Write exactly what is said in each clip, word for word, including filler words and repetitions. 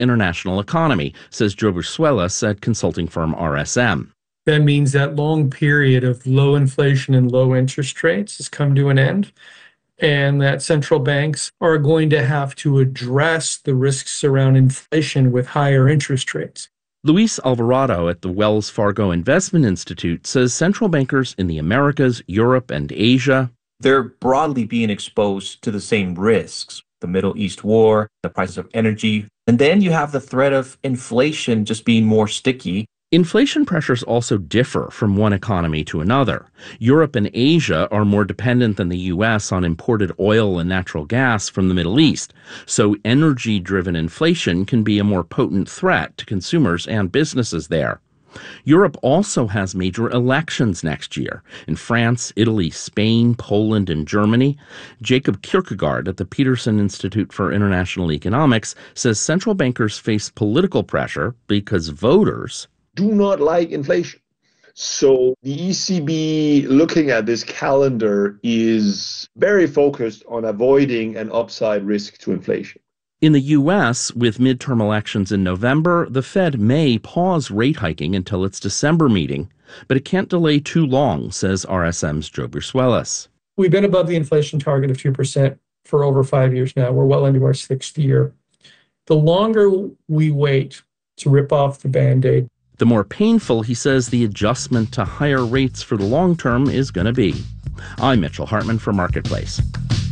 international economy, says Joe Brusuelas at consulting firm R S M. That means that long period of low inflation and low interest rates has come to an end, and that central banks are going to have to address the risks around inflation with higher interest rates. Luis Alvarado at the Wells Fargo Investment Institute says central bankers in the Americas, Europe, and Asia, they're broadly being exposed to the same risks, the Middle East war, the prices of energy, and then you have the threat of inflation just being more sticky. Inflation pressures also differ from one economy to another. Europe and Asia are more dependent than the U S on imported oil and natural gas from the Middle East, so energy-driven inflation can be a more potent threat to consumers and businesses there. Europe also has major elections next year in France, Italy, Spain, Poland, and Germany. Jacob Kierkegaard at the Peterson Institute for International Economics says central bankers face political pressure because voters do not like inflation. So the E C B, looking at this calendar, is very focused on avoiding an upside risk to inflation. In the U S, with midterm elections in November, the Fed may pause rate hiking until its December meeting, but it can't delay too long, says R S M's Joe Brusuelas. We've been above the inflation target of two percent for over five years now. We're well into our sixth year. The longer we wait to rip off the Band-Aid, the more painful, he says, the adjustment to higher rates for the long term is going to be. I'm Mitchell Hartman for Marketplace.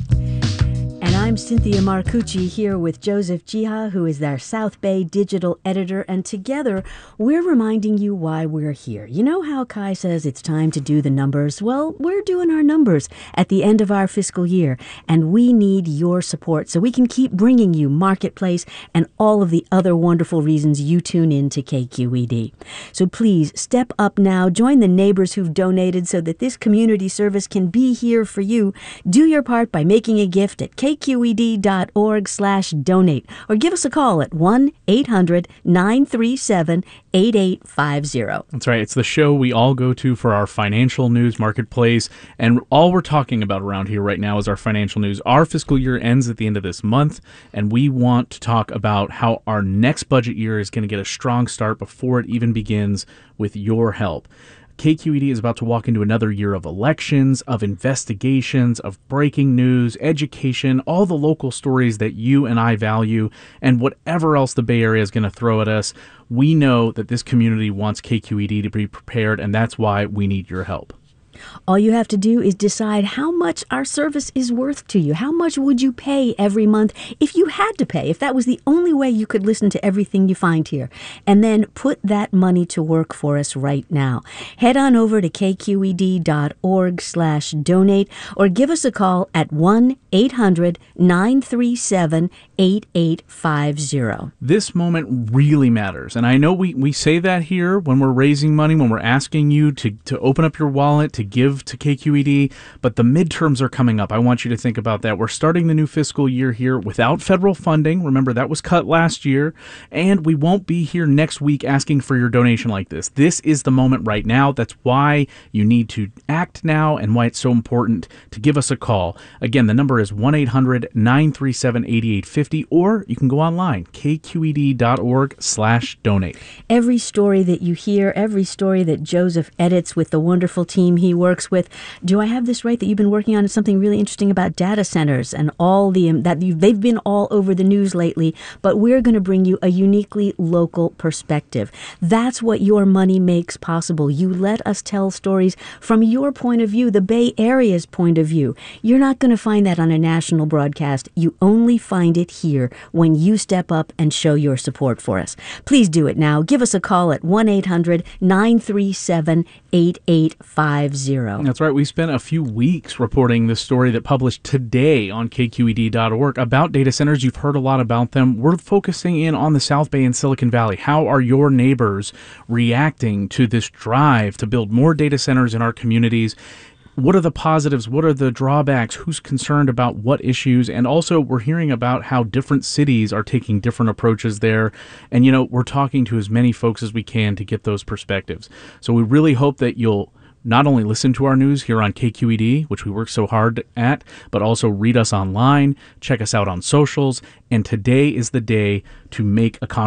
And I'm Cynthia Marcucci here with Joseph Jiha, who is our South Bay digital editor, and together we're reminding you why we're here. You know how Kai says it's time to do the numbers? Well, we're doing our numbers at the end of our fiscal year, and we need your support so we can keep bringing you Marketplace and all of the other wonderful reasons you tune in to K Q E D. So please step up now, join the neighbors who've donated so that this community service can be here for you. Do your part by making a gift at K Q E D dot org slash donate or give us a call at one eight hundred nine three seven eight eight five zero. That's right. It's the show we all go to for our financial news Marketplace, and all we're talking about around here right now is our financial news. Our fiscal year ends at the end of this month, and we want to talk about how our next budget year is going to get a strong start before it even begins with your help. K Q E D is about to walk into another year of elections, of investigations, of breaking news, education, all the local stories that you and I value, and whatever else the Bay Area is going to throw at us. We know that this community wants K Q E D to be prepared, and that's why we need your help. All you have to do is decide how much our service is worth to you. How much would you pay every month if you had to pay, if that was the only way you could listen to everything you find here? And then put that money to work for us right now. Head on over to K Q E D dot org slash donate or give us a call at one eight hundred nine three seven eight eight five zero. This moment really matters. And I know we, we say that here when we're raising money, when we're asking you to, to open up your wallet, to give to K Q E D, but the midterms are coming up. I want you to think about that. We're starting the new fiscal year here without federal funding. Remember, that was cut last year, and we won't be here next week asking for your donation like this. This is the moment right now. That's why you need to act now and why it's so important to give us a call. Again, the number is one eight hundred nine three seven eight eight five zero, or you can go online, K Q E D dot org slash donate. Every story that you hear, every story that Joseph edits with the wonderful team he works with. Do I have this right that you've been working on something really interesting about data centers and all the um, that you, they've been all over the news lately, but we're going to bring you a uniquely local perspective. That's what your money makes possible. You let us tell stories from your point of view, the Bay Area's point of view. You're not going to find that on a national broadcast. You only find it here when you step up and show your support for us. Please do it now. Give us a call at one eight hundred nine three seven eight eight five zero. That's right. We spent a few weeks reporting this story that published today on K Q E D dot org about data centers. You've heard a lot about them. We're focusing in on the South Bay and Silicon Valley. How are your neighbors reacting to this drive to build more data centers in our communities? What are the positives? What are the drawbacks? Who's concerned about what issues? And also, we're hearing about how different cities are taking different approaches there. And, you know, we're talking to as many folks as we can to get those perspectives. So we really hope that you'll not only listen to our news here on K Q E D, which we work so hard at, but also read us online, check us out on socials. And today is the day to make a conversation